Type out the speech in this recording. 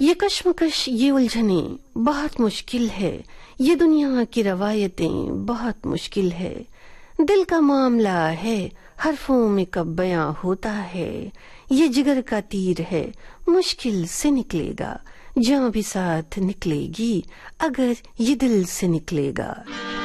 ये कश्मकश, ये उलझने बहुत मुश्किल है, ये दुनिया की रवायतें बहुत मुश्किल है। दिल का मामला है, हरफों में कब बयां होता है। ये जिगर का तीर है, मुश्किल से निकलेगा, जान भी साथ निकलेगी अगर ये दिल से निकलेगा।